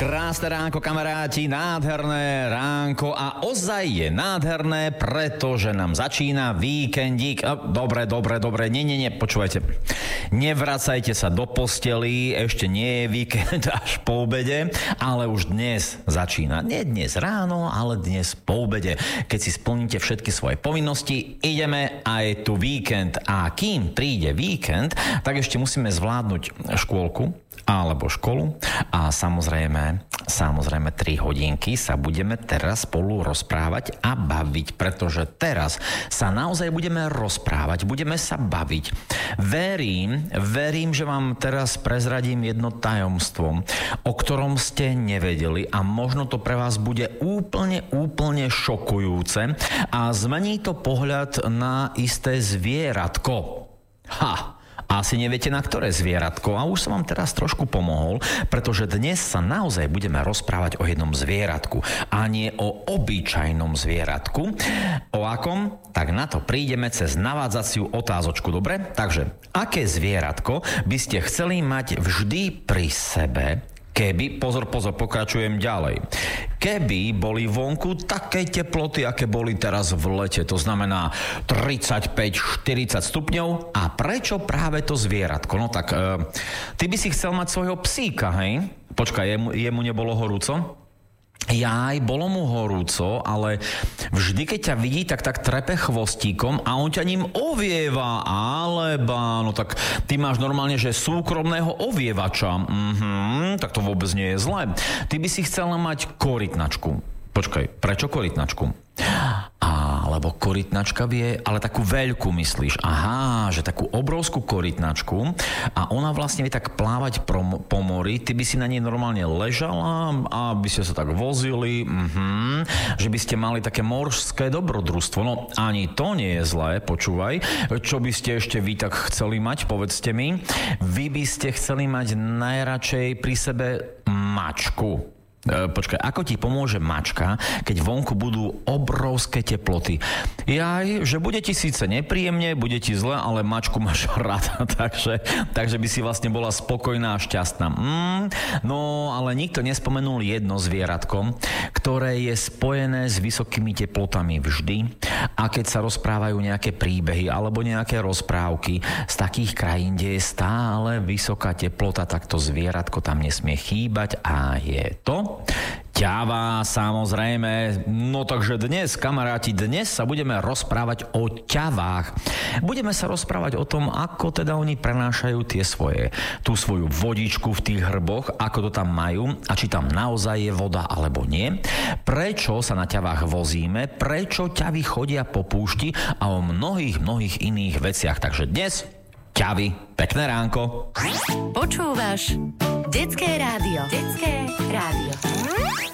Krásne ránko, kamaráti, nádherné ránko a ozaj je nádherné, pretože nám začína víkendík. Dobre, nie, počúvajte. Nevracajte sa do posteli, ešte nie je víkend až po obede, ale už dnes začína. Nie dnes ráno, ale dnes po obede. Keď si splníte všetky svoje povinnosti, ideme a je tu víkend. A kým príde víkend, tak ešte musíme zvládnuť škôlku alebo školu a samozrejme 3 hodinky sa budeme teraz spolu rozprávať a baviť, pretože teraz sa naozaj budeme rozprávať, budeme sa baviť. Verím, že vám teraz prezradím jedno tajomstvo, o ktorom ste nevedeli a možno to pre vás bude úplne šokujúce a zmení to pohľad na isté zvieratko. Asi neviete, na ktoré zvieratko a už som vám teraz trošku pomohol, pretože dnes sa naozaj budeme rozprávať o jednom zvieratku a nie o obyčajnom zvieratku. O akom? Tak na to prídeme cez navádzaciu otázočku, dobre? Takže, aké zvieratko by ste chceli mať vždy pri sebe, keby, pozor, pokračujem ďalej. Keby boli vonku také teploty, aké boli teraz v lete, to znamená 35-40 stupňov, a prečo práve to zvieratko? No tak, ty by si chcel mať svojho psíka, hej? Počkaj, jemu nebolo horúco? Bolo mu horúco, ale vždy, keď ťa vidí, tak trepe chvostíkom a on ťa ním ovieva, no tak ty máš normálne, že súkromného ovievača. Tak to vôbec nie je zlé. Ty by si chcel mať korytnačku. Počkaj, prečo korytnačku? Lebo korytnačka vie, ale takú veľkú myslíš. Že takú obrovskú korytnačku a ona vlastne vie tak plávať po mori, ty by si na nej normálne ležala a by ste sa tak vozili, že by ste mali také morské dobrodružstvo. No ani to nie je zlé, počúvaj. Čo by ste ešte vy tak chceli mať, povedzte mi. Vy by ste chceli mať najradšej pri sebe mačku. Počkaj, ako ti pomôže mačka, keď vonku budú obrovské teploty? Že bude ti síce nepríjemne, bude ti zle, ale mačku máš rada, takže by si vlastne bola spokojná a šťastná. No, ale nikto nespomenul jedno zvieratko, ktoré je spojené s vysokými teplotami vždy, a keď sa rozprávajú nejaké príbehy alebo nejaké rozprávky z takých krajín, kde je stále vysoká teplota, tak to zvieratko tam nesmie chýbať a je to ťava, samozrejme. No takže dnes, kamaráti, sa budeme rozprávať o ťavách. Budeme sa rozprávať o tom, ako teda oni prenášajú tú svoju vodičku v tých hrboch, ako to tam majú a či tam naozaj je voda alebo nie. Prečo sa na ťavách vozíme, prečo ťavy chodia po púšti a o mnohých iných veciach. Takže dnes ťavy. Pekné ránko. Počúvaš Detské rádio.